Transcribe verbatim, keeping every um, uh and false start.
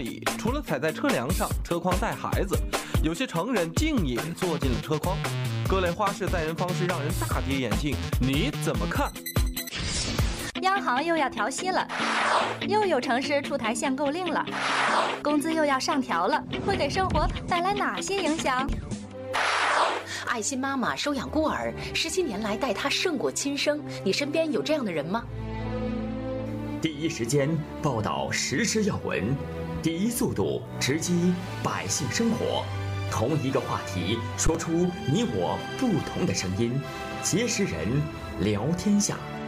座椅，除了踩在车梁上，车筐带孩子，有些成人竟也坐进了车筐。各类花式载人方式让人大跌眼镜，你怎么看？ 央行又要调息了，又有城市出台限购令了，工资又要上调了，会给生活带来哪些影响？ 爱心妈妈收养孤儿，十七年来待他胜过亲生，你身边有这样的人吗？ 第一时间报道实时要闻，第一速度直击百姓生活，同一个话题，说出你我不同的声音，结识人，聊天下。